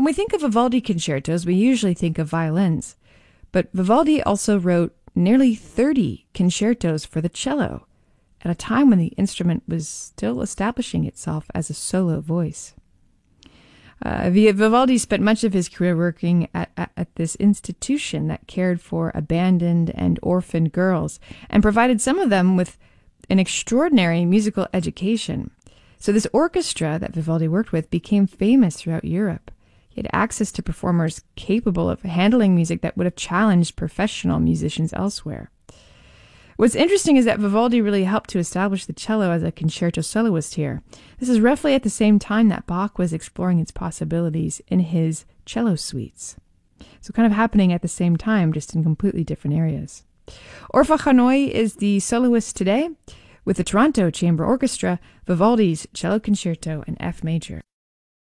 When we think of Vivaldi concertos, we usually think of violins. But Vivaldi also wrote nearly 30 concertos for the cello, at a time when the instrument was still establishing itself as a solo voice. Vivaldi spent much of his career working at this institution that cared for abandoned and orphaned girls and provided some of them with an extraordinary musical education. So this orchestra that Vivaldi worked with became famous throughout Europe. He had access to performers capable of handling music that would have challenged professional musicians elsewhere. What's interesting is that Vivaldi really helped to establish the cello as a concerto soloist here. This is roughly at the same time that Bach was exploring its possibilities in his cello suites. So kind of happening at the same time, just in completely different areas. Orpha Hanoi is the soloist today with the Toronto Chamber Orchestra, Vivaldi's Cello Concerto in F major.